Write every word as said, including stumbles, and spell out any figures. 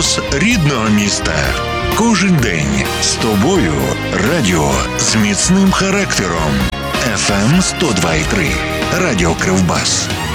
голос рідного міста. Кожен день з тобою. Радіо з міцним характером. еф ем сто два і три. Радіо Кривбас.